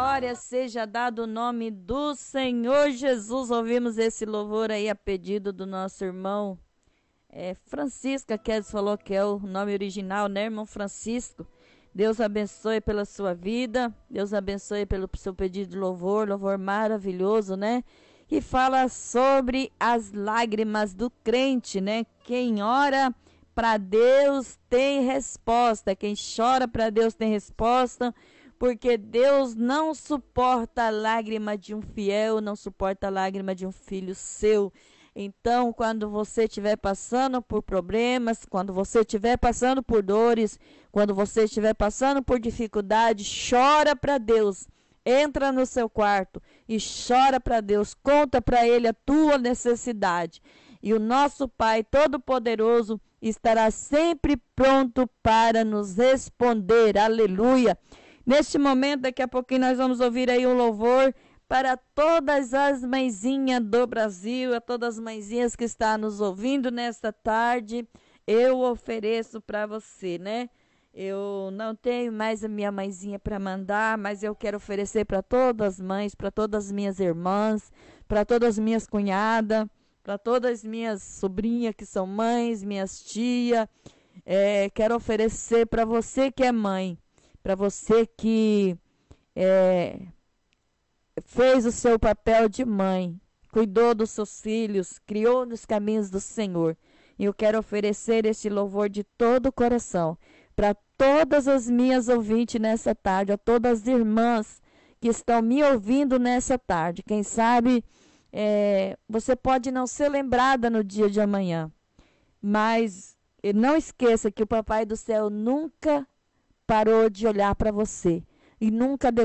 glória seja dado o nome do Senhor Jesus. Ouvimos esse louvor aí a pedido do nosso irmão Francisco, que ele falou que é o nome original, né, irmão Francisco? Deus abençoe pela sua vida, Deus abençoe pelo seu pedido de louvor maravilhoso, né? Que fala sobre as lágrimas do crente, né? Quem ora para Deus tem resposta, quem chora para Deus tem resposta, porque Deus não suporta a lágrima de um fiel, não suporta a lágrima de um filho seu. Então, quando você estiver passando por problemas, quando você estiver passando por dores, quando você estiver passando por dificuldade, chora para Deus. Entra no seu quarto e chora para Deus, conta para Ele a tua necessidade. E o nosso Pai Todo-Poderoso estará sempre pronto para nos responder. Aleluia! Neste momento, daqui a pouquinho nós vamos ouvir aí um louvor para todas as mãezinhas do Brasil, a todas as mãezinhas que estão nos ouvindo nesta tarde. Eu ofereço para você, né? Eu não tenho mais a minha mãezinha para mandar, mas eu quero oferecer para todas as mães, para todas as minhas irmãs, para todas as minhas cunhadas, para todas as minhas sobrinhas que são mães, minhas tias. Quero oferecer para você que é mãe, para você que fez o seu papel de mãe, cuidou dos seus filhos, criou nos caminhos do Senhor. E eu quero oferecer este louvor de todo o coração para todas as minhas ouvintes nessa tarde, a todas as irmãs que estão me ouvindo nessa tarde. Quem sabe você pode não ser lembrada no dia de amanhã, mas não esqueça que o Papai do Céu nunca parou de olhar para você e nunca